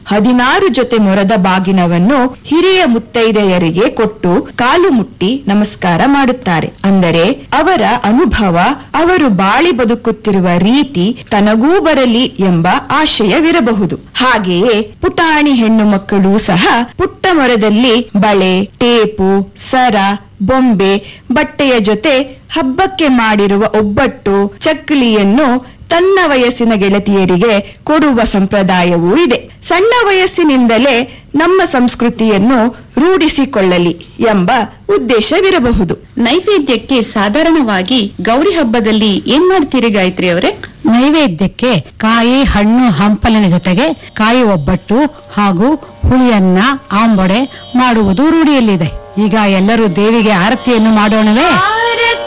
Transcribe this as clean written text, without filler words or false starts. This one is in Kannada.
16 ಜೊತೆ ಮೊರದ ಬಾಗಿನವನ್ನು ಹಿರಿಯ ಮುತ್ತೈದೆಯರಿಗೆ ಕೊಟ್ಟು ಕಾಲು ಮುಟ್ಟಿ ನಮಸ್ಕಾರ ಮಾಡುತ್ತಾರೆ. ಅಂದರೆ ಅವರ ಅನುಭವ, ಅವರು ಬಾಳಿ ಬದುಕುತ್ತಿರುವ ರೀತಿ ತನಗೂ ಬರಲಿ ಎಂಬ ಆಶಯವಿರಬಹುದು. ಹಾಗೆಯೇ ಪುಟಾಣಿ ಹೆಣ್ಣು ಮಕ್ಕಳು ಸಹ ಪುಟ್ಟ ಮೊರದಲ್ಲಿ ಬಳೆ, ಟೇಪು, ಸರ, ಬೊಂಬೆ, ಬಟ್ಟೆಯ ಜೊತೆ ಹಬ್ಬಕ್ಕೆ ಮಾಡಿರುವ ಒಬ್ಬಟ್ಟು, ಚಕ್ಕಲಿಯನ್ನು ತನ್ನ ವಯಸ್ಸಿನ ಗೆಳತಿಯರಿಗೆ ಕೊಡುವ ಸಂಪ್ರದಾಯವೂ ಇದೆ. ಸಣ್ಣ ವಯಸ್ಸಿನಿಂದಲೇ ನಮ್ಮ ಸಂಸ್ಕೃತಿಯನ್ನು ರೂಢಿಸಿಕೊಳ್ಳಲಿ ಎಂಬ ಉದ್ದೇಶವಿರಬಹುದು. ನೈವೇದ್ಯಕ್ಕೆ ಸಾಧಾರಣವಾಗಿ ಗೌರಿ ಹಬ್ಬದಲ್ಲಿ ಏನ್ ಮಾಡ್ತೀರಿ ಗಾಯತ್ರಿ ಅವರೇ? ನೈವೇದ್ಯಕ್ಕೆ ಕಾಯಿ, ಹಣ್ಣು, ಹಂಪಲಿನ ಜೊತೆಗೆ ಕಾಯಿ ಒಬ್ಬಟ್ಟು ಹಾಗೂ ಹುಳಿಯನ್ನ, ಆಂಬೊಡೆ ಮಾಡುವುದು ರೂಢಿಯಲ್ಲಿದೆ. ಈಗ ಎಲ್ಲರೂ ದೇವಿಗೆ ಆರತಿಯನ್ನು ಮಾಡೋಣವೇ?